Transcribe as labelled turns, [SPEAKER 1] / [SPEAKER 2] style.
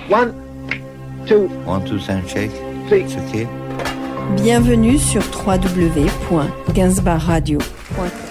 [SPEAKER 1] One, two,
[SPEAKER 2] sound shake.
[SPEAKER 1] three.
[SPEAKER 2] It's okay.
[SPEAKER 3] Bienvenue sur www.gainsbourgradio.com.